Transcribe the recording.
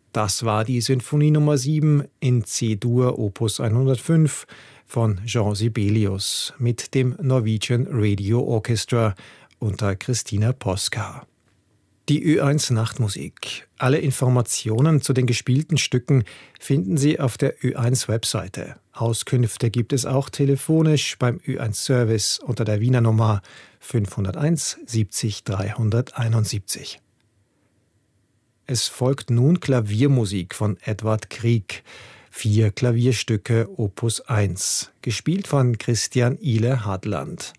Das war die Sinfonie Nummer 7 in C-Dur Opus 105 von Jean Sibelius mit dem Norwegian Radio Orchestra unter Christina Posca. Die Ö1 Nachtmusik. Alle Informationen zu den gespielten Stücken finden Sie auf der Ö1-Webseite. Auskünfte gibt es auch telefonisch beim Ö1-Service unter der Wiener Nummer 501 70 371. Es folgt nun Klaviermusik von Edvard Grieg. 4 Klavierstücke Opus 1, gespielt von Christian Ile Hadland.